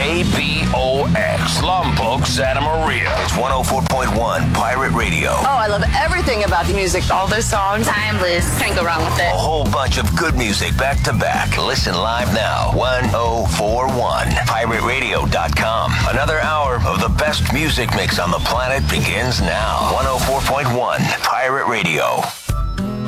KBOX, Lompoc, Santa Maria. It's 104.1 Pirate Radio. Oh, I love everything about the music. All their songs, timeless. Can't go wrong with it. A whole bunch of good music back to back. Listen live now. 1041 PirateRadio.com. Another hour of the best music mix on the planet begins now. 104.1 Pirate Radio.